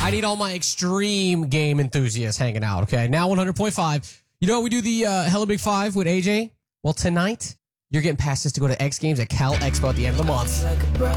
I need all my extreme game enthusiasts hanging out, okay? Now 100.5. You know, we do the Hella Big Five with AJ. Well, tonight, you're getting passes to go to X Games at Cal Expo at the end of the month.